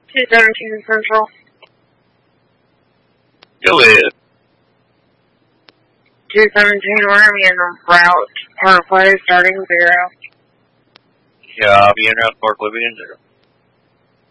217 Central. Go ahead. 217 Romeo, route Parkway, starting 0. Yeah, I'll be in route Parkway, being 0.